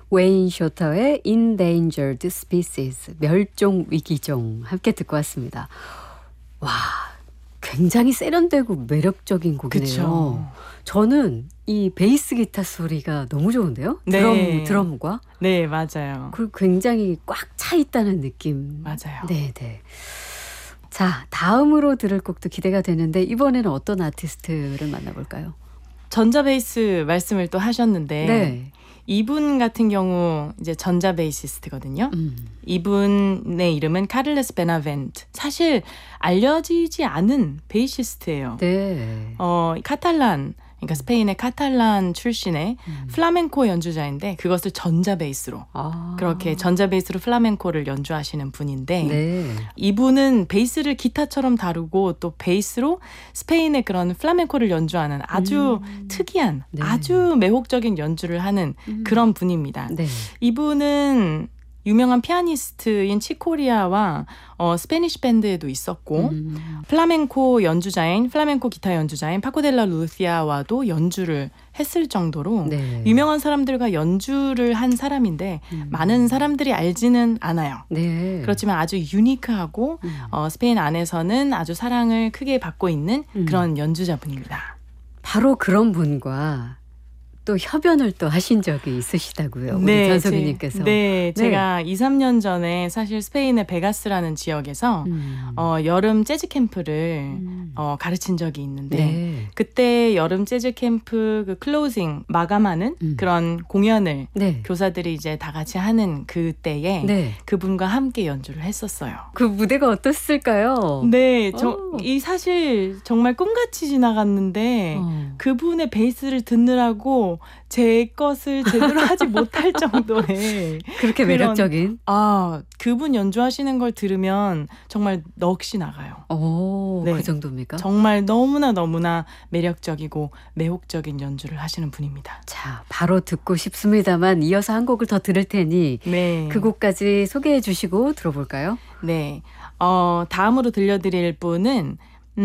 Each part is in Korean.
웨인 쇼터의 Endangered Species, 멸종 위기종 함께 듣고 왔습니다. 와, 굉장히 세련되고 매력적인 곡이네요. 그쵸. 저는 이 베이스 기타 소리가 너무 좋은데요? 네. 드럼과 네, 맞아요. 그리고 굉장히 꽉 차 있다는 느낌. 맞아요. 네, 네. 자, 다음으로 들을 곡도 기대가 되는데 이번에는 어떤 아티스트를 만나볼까요? 전자베이스 말씀을 또 하셨는데 네. 이분 같은 경우 이제 전자베이시스트거든요. 이분의 이름은 카를레스 베나벤트. 사실 알려지지 않은 베이시스트예요. 네. 카탈란, 그러니까 스페인의 카탈란 출신의 플라멩코 연주자인데 그것을 전자베이스로 그렇게 전자베이스로 플라멩코를 연주하시는 분인데 네. 이분은 베이스를 기타처럼 다루고 또 베이스로 스페인의 그런 플라멩코를 연주하는 아주 특이한 네. 아주 매혹적인 연주를 하는 그런 분입니다. 네. 이분은 유명한 피아니스트인 치코리아와 스페니쉬 밴드에도 있었고 플라멩코 기타 연주자인 파코델라 루시아와도 연주를 했을 정도로 네. 유명한 사람들과 연주를 한 사람인데 많은 사람들이 알지는 않아요. 네. 그렇지만 아주 유니크하고 스페인 안에서는 아주 사랑을 크게 받고 있는 그런 연주자분입니다. 바로 그런 분과 또 협연을 또 하신 적이 있으시다고요. 우리 전소기님께서. 네, 제가 2, 3년 전에 사실 스페인의 베가스라는 지역에서 여름 재즈 캠프를 가르친 적이 있는데 네. 그때 여름 재즈 캠프 그 클로징 마감하는 그런 공연을 네. 교사들이 이제 다 같이 하는 그때에 네. 그분과 함께 연주를 했었어요. 그 무대가 어땠을까요? 네, 이 사실 정말 꿈같이 지나갔는데 그분의 베이스를 듣느라고 제 것을 제대로 하지 못할 정도의 그렇게 매력적인? 그분 연주하시는 걸 들으면 정말 넋이 나가요. 오, 네. 그 정도입니까? 정말 너무나 매력적이고 매혹적인 연주를 하시는 분입니다. 자, 바로 듣고 싶습니다만 이어서 한 곡을 더 들을 테니 네. 그 곡까지 소개해 주시고 들어볼까요? 네. 다음으로 들려드릴 분은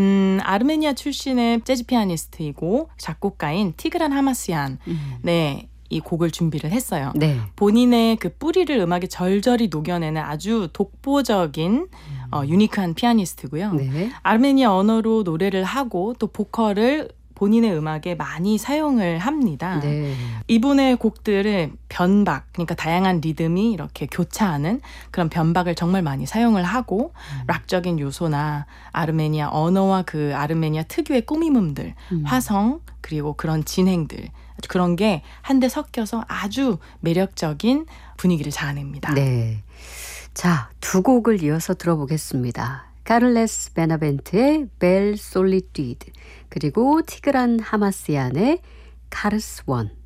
아르메니아 출신의 재즈 피아니스트이고 작곡가인 티그란 하마스얀. 네, 이 곡을 준비를 했어요. 네. 본인의 그 뿌리를 음악에 절절히 녹여내는 아주 독보적인 유니크한 피아니스트고요. 네. 아르메니아 언어로 노래를 하고 또 보컬을 본인의 음악에 많이 사용을 합니다. 네. 이분의 곡들을 변박, 그러니까 다양한 리듬이 이렇게 교차하는 그런 변박을 정말 많이 사용을 하고 락적인 요소나 아르메니아 언어와 그 아르메니아 특유의 꾸밈음들, 화성, 그리고 그런 진행들, 그런 게 한데 섞여서 아주 매력적인 분위기를 자아냅니다. 네. 자, 두 곡을 이어서 들어보겠습니다. 카를레스 베나벤트의 벨 솔리뛰드 그리고 티그란 하마스얀의 카르스 원.